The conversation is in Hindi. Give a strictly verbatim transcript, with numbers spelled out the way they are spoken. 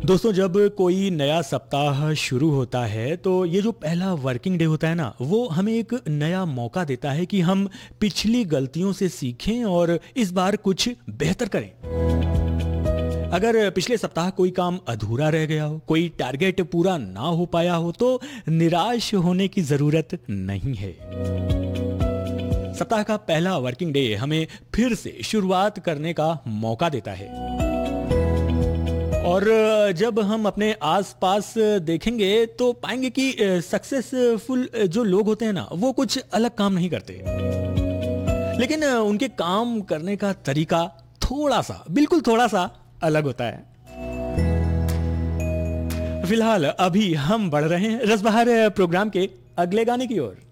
दोस्तों, जब कोई नया सप्ताह शुरू होता है तो ये जो पहला वर्किंग डे होता है ना, वो हमें एक नया मौका देता है कि हम पिछली गलतियों से सीखें और इस बार कुछ बेहतर करें। अगर पिछले सप्ताह कोई काम अधूरा रह गया हो, कोई टारगेट पूरा ना हो पाया हो, तो निराश होने की जरूरत नहीं है। सप्ताह का पहला वर्किंग डे हमें फिर से शुरुआत करने का मौका देता है। और जब हम अपने आसपास देखेंगे तो पाएंगे कि सक्सेसफुल जो लोग होते हैं ना, वो कुछ अलग काम नहीं करते, लेकिन उनके काम करने का तरीका थोड़ा सा, बिल्कुल थोड़ा सा अलग होता है। फिलहाल अभी हम बढ़ रहे हैं रसबहार प्रोग्राम के अगले गाने की ओर।